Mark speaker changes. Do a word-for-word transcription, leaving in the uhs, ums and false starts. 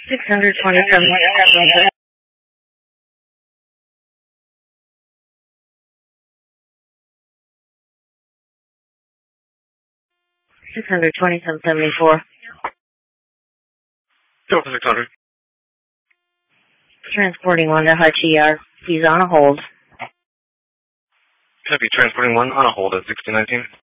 Speaker 1: six hundred twenty-seven. six hundred twenty-seven seventy-four.
Speaker 2: Delta six hundred.
Speaker 1: Transporting one to Hutch E R. He's on a hold.
Speaker 2: Copy, transporting one on a hold at sixty nineteen.